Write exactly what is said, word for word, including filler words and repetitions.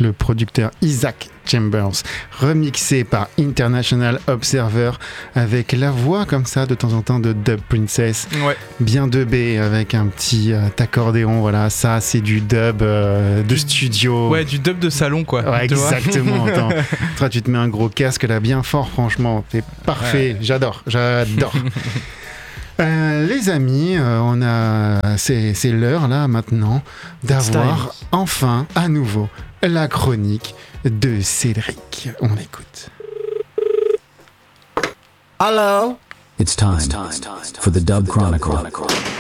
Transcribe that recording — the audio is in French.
le producteur Isaac Chambers, remixé par International Observer, avec la voix comme ça de temps en temps de Dub Princess, ouais. bien dubé avec un petit euh, accordéon, voilà, ça c'est du dub euh, de du, studio. Ouais, du dub de salon quoi. Ouais, exactement. Attends, toi tu te mets un gros casque là bien fort, franchement, c'est parfait, ouais. j'adore, j'adore. Euh, les amis, euh, on a, c'est, c'est l'heure là maintenant d'avoir enfin à nouveau la chronique de Cédric. On écoute. Hello. It's time, It's time for the Dub Chronicle.